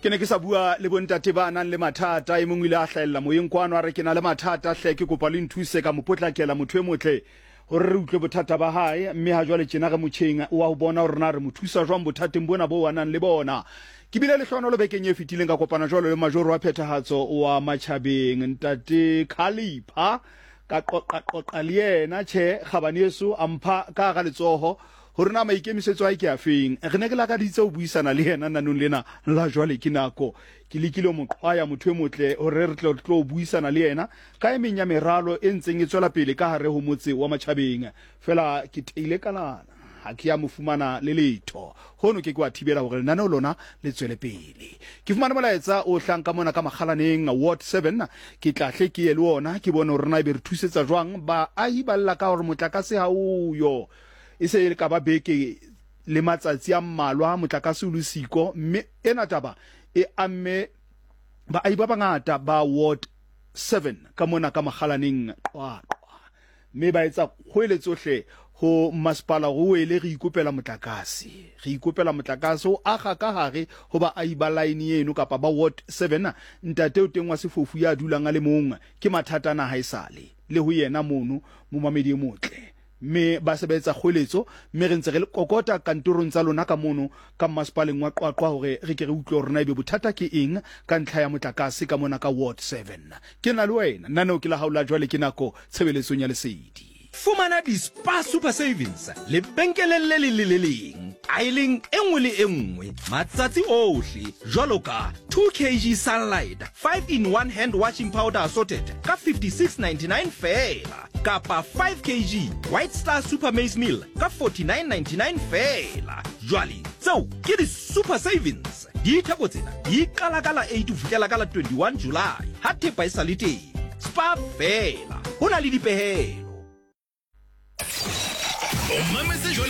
ke ne ke sa bua le bontate ba nang le mathata e mongwe ile a hlaella moyeng kwano a re ke na le mathata hle ke kopa le nthuse ka mopotlakela motho e motle hore re utlwe bothata ba hae mme ha jwale tjena re motjheng wa ho bona hore na re mothusa jwang bothateng bona bo wanang le bona ke bile le hlono le bekeng e fetileng ka kopana jwalo le majoro wa phethahatso wa Matjhabeng ntate Khalipa ka qoqa le yena che khabaneso ampha ka ga letsoho hore na maikemisetso a ke afeng re ne ke la ka ditse o buisana le yena nanong lena la jwale ke nako ke lekile mo qhaya motho e motle hore re tlo buisana le yena ka emeng ya meralo e ntseng e tswela pele ka hare ho motse wa Matjhabeng fela ke teile kalana ha ke ya mofumana le letho hono ke kwa thibela hore nna no lona le tswele pele ke fumana molaetsa o hlanka mona ka Makgalaneng Ward 7 ke tlahle ke ye le ona ke bone hore na be re thusetsa jwang ba ahi balla ka hore motlakase ha uyo e se le ka ba beke le matsatsi a mmalwa motlakase o le siko mme ena taba e amme ba ai ba bangata ba Ward 7 ka mona ka Makgalaneng qwaqwa mme ba etsa kgoeletsohle ho masipala go ele re ikopela motlakase o aga ka hare ho ba ai ba line eno kapa ba Ward 7 ntate o teng wa sefofu ya dulang a le mong ke mathata na ha isale le ho yena mono mo mamedi e motle me ba sebetsa kgoeletso mme re ntse re le kokota kantorong tsa lona ka mono ka masipaleng wa qwaqwa hore re ke re utlwe hore na ebe bothata ke eng ka ntlha ya motlakase ka mona ka Ward 7 ke na le wena nna no ke la haula jwale ke nako tshebeletsong ya lesedi Fumana di Spa Super Savings le benkeleng le leng aileng enngwe le enngwe matsatsi ohle jwalo ka 2 kg Sunlight 5 in 1 hand washing powder assorted ka 56.99 fela kapa 5 kg White Star Super Maize Meal ka 49.99 fela jwale tseo ke di Super Savings di theko tsena di qala ka la 8 ho fihlela ka la 21 July ha thepa e sa le teng Spa fela hona le dipehelo